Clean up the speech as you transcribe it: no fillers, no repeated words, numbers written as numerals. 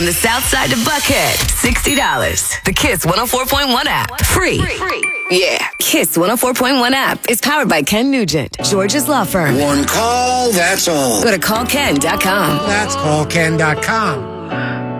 From the South Side to Buckhead, $60. The Kiss 104.1 app. Free. Yeah. Kiss 104.1 app is powered by Ken Nugent, George's law firm. One call, that's all. Go to callken.com. That's callken.com.